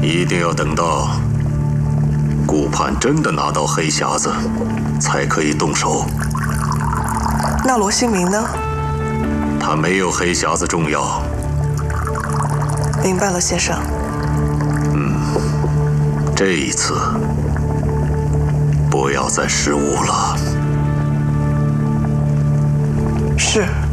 一定要等到顾盼真的拿到黑匣子，才可以动手。 那罗新明呢？ 他没有黑匣子重要。 明白了，先生。 这一次不要再失误了。 是。